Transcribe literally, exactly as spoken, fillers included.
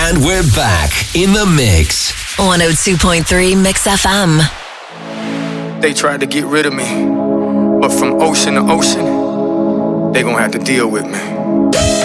And we're back in the mix. one oh two point three Mix F M. They tried to get rid of me, but from ocean to ocean, they gonna have to deal with me.